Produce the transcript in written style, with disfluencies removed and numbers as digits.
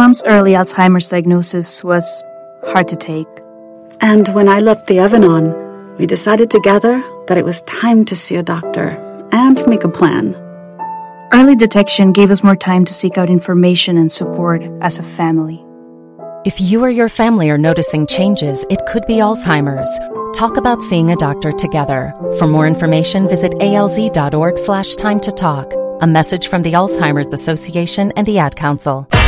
Mom's early Alzheimer's diagnosis was hard to take. And when I left the oven on, we decided together that it was time to see a doctor and make a plan. Early detection gave us more time to seek out information and support as a family. If you or your family are noticing changes, it could be Alzheimer's. Talk about seeing a doctor together. For more information, visit alz.org/time to talk. A message from the Alzheimer's Association and the Ad Council.